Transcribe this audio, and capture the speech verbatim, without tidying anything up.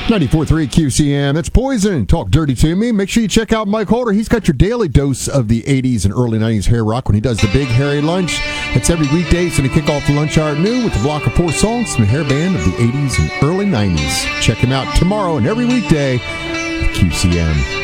ninety-four point three Q C M. That's Poison. Talk dirty to me. Make sure you check out Mike Holder. He's got your daily dose of the eighties and early nineties hair rock when he does the Big Hairy Lunch. It's every weekday. It's going to kick off the lunch hour at noon with a block of four songs from the hair band of the eighties and early nineties. Check him out tomorrow and every weekday at Q C M.